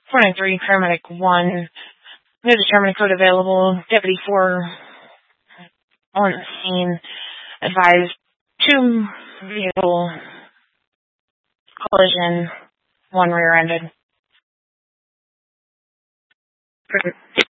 493, paramedic 1. No determined code available. Deputy 4 on the scene. Advised 2 vehicle collision, 1 rear-ended.